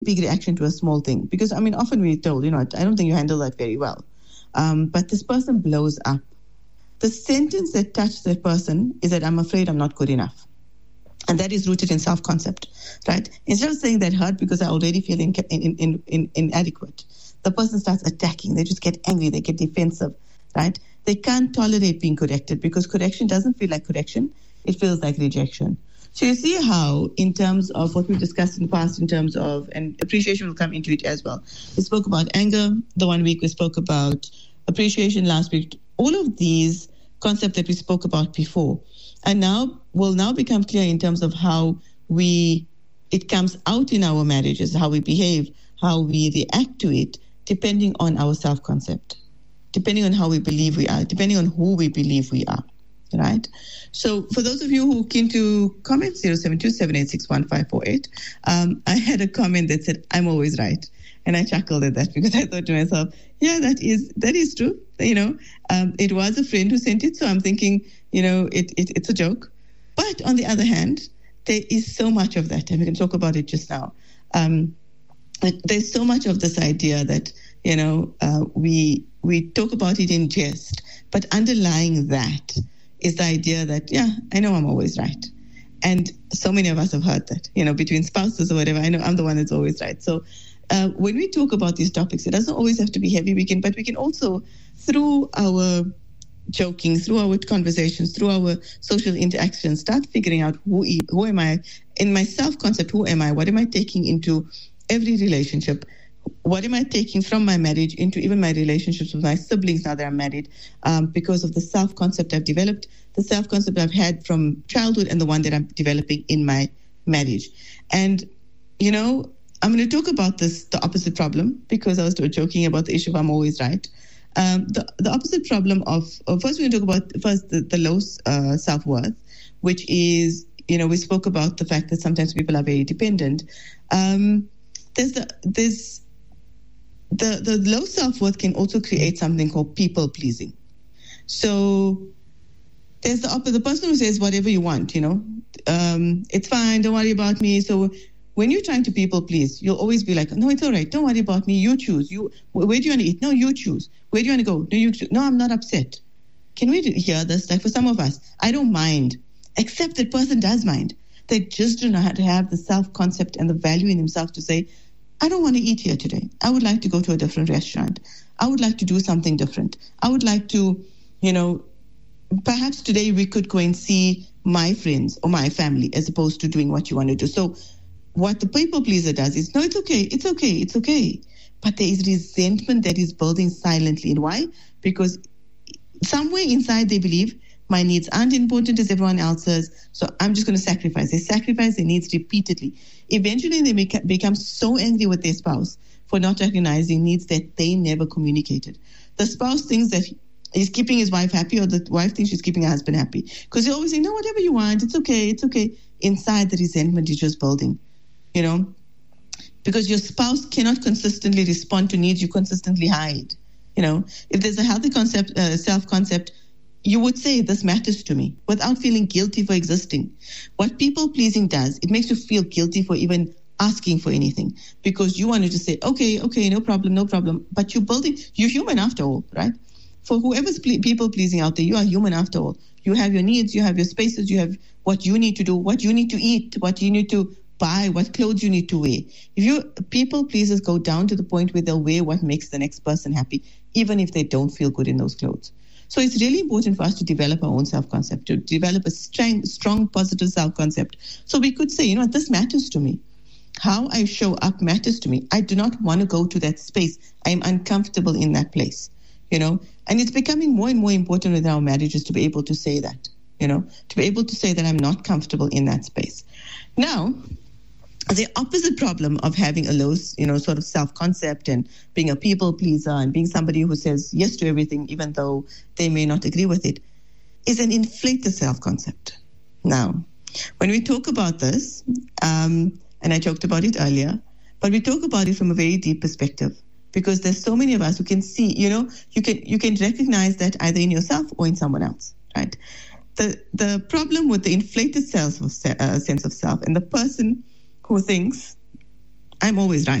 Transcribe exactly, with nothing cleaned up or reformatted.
big reaction to a small thing. Because, I mean, often we're told, you know, I don't think you handle that very well. Um, but this person blows up. The sentence that touched that person is that I'm afraid I'm not good enough. And that is rooted in self-concept, right? Instead of saying that hurt because I already feel in, in, in, in, inadequate, the person starts attacking. They just get angry. They get defensive, right? They can't tolerate being corrected because correction doesn't feel like correction. It feels like rejection. So you see how, in terms of what we've discussed in the past, in terms of, and appreciation will come into it as well. We spoke about anger the one week. We spoke about appreciation last week. All of these concepts that we spoke about before, and now will now become clear in terms of how we, it comes out in our marriages, how we behave, how we react to it, depending on our self-concept, depending on how we believe we are, depending on who we believe we are. Right. So for those of you who came to comment, zero seven two, seven eight six, one five four eight, um, I had a comment that said, I'm always right. And I chuckled at that because I thought to myself, yeah, that is that is true. You know, um, it was a friend who sent it. So I'm thinking, you know, it, it it's a joke. But on the other hand, there is so much of that. And we can talk about it just now. Um, there's so much of this idea that, you know, uh, we we talk about it in jest, but underlying that is the idea that, yeah, I know I'm always right. And so many of us have heard that, you know, between spouses or whatever. I know I'm the one that's always right. So uh, when we talk about these topics, it doesn't always have to be heavy. We can, but we can also, through our joking, through our conversations, through our social interactions, start figuring out who, who am I? In my self-concept, who am I? What am I taking into every relationship? What am I taking from my marriage into even my relationships with my siblings now that I'm married, um, because of the self-concept I've developed, the self-concept I've had from childhood, and the one that I'm developing in my marriage. And, you know, I'm going to talk about this, the opposite problem, because I was joking about the issue of I'm always right. Um, the, the opposite problem of, of first we're going to talk about first the, the low uh, self-worth, which is, you know, we spoke about the fact that sometimes people are very dependent. Um, there's the, there's, The, the low self-worth can also create something called people-pleasing. So there's the opposite, the person who says whatever you want, you know, um, it's fine, don't worry about me. So when you're trying to people-please, you'll always be like, no, it's all right, don't worry about me, you choose. You, where do you want to eat? No, you choose. Where do you want to go? No, you choose. No, I'm not upset. Can we hear this? Like for some of us, I don't mind, except that person does mind. They just do not have the self-concept and the value in themselves to say, I don't want to eat here today. I would like to go to a different restaurant. I would like to do something different. I would like to, you know, perhaps today we could go and see my friends or my family as opposed to doing what you want to do. So what the people pleaser does is, no, it's okay, it's okay, it's okay. But there is resentment that is building silently. And why? Because somewhere inside they believe my needs aren't important as everyone else's, so I'm just going to sacrifice. They sacrifice their needs repeatedly. Eventually, they make, become so angry with their spouse for not recognizing needs that they never communicated. The spouse thinks that he's keeping his wife happy, or the wife thinks she's keeping her husband happy. Because they always say, no, whatever you want, it's okay, it's okay. Inside, the resentment is just building, you know. Because your spouse cannot consistently respond to needs you consistently hide. You know, if there's a healthy concept, uh, self-concept, you would say, this matters to me, without feeling guilty for existing. What people-pleasing does, it makes you feel guilty for even asking for anything, because you wanted to say, okay, okay, no problem, no problem. But you're building, you're human after all, right? For whoever's ple- people-pleasing out there, you are human after all. You have your needs, you have your spaces, you have what you need to do, what you need to eat, what you need to buy, what clothes you need to wear. If you people-pleasers go down to the point where they'll wear what makes the next person happy, even if they don't feel good in those clothes. So it's really important for us to develop our own self-concept, to develop a strong, strong positive self-concept. So we could say, you know, this matters to me. How I show up matters to me. I do not want to go to that space. I am uncomfortable in that place, you know. And it's becoming more and more important in our marriages to be able to say that, you know, to be able to say that I'm not comfortable in that space. Now, the opposite problem of having a low, you know, sort of self-concept and being a people pleaser and being somebody who says yes to everything, even though they may not agree with it, is an inflated self-concept. Now, when we talk about this, um, and I talked about it earlier, but we talk about it from a very deep perspective, because there's so many of us who can see, you know, you can you can recognize that either in yourself or in someone else, right? The the problem with the inflated self of, uh, sense of self and the person who thinks I'm always right.